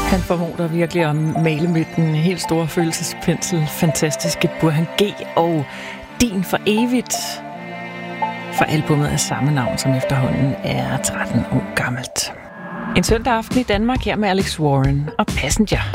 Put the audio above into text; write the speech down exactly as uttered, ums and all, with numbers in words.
Han formoder virkelig at male med den helt store følelsespensel. Fantastiske Burhan G. og Din for evigt. For albumet af samme navn, som efterhånden er tretten år gammelt. En søndag aften i Danmark her med Alex Warren og Passenger.